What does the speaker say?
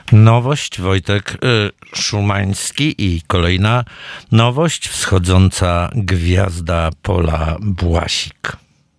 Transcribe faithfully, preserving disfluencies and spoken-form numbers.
Nowość, Wojtek y, Szumański i kolejna nowość, wschodząca gwiazda Pola Błasik.